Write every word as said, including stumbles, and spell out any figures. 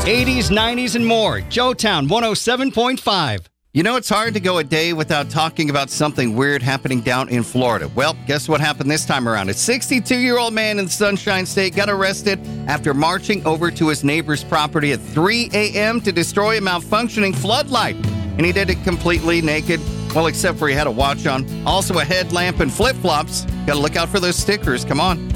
eighties, nineties, and more. Joetown one oh seven point five. You know, it's hard to go a day without talking about something weird happening down in Florida. Well, guess what happened this time around? A sixty-two-year-old man in the Sunshine State got arrested after marching over to his neighbor's property at three a.m. to destroy a malfunctioning floodlight. And he did it completely naked, well, except for he had a watch on. Also a headlamp and flip-flops. Got to look out for those stickers. Come on.